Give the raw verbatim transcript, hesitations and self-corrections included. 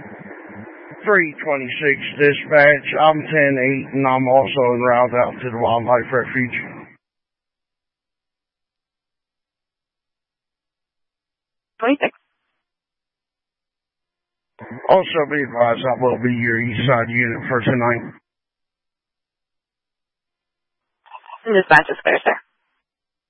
three twenty-six dispatch, I'm ten eight and I'm also en route out to the wildlife refuge. twenty-six. Also be advised I will be your east side unit for tonight. Dispatch is clear, sir.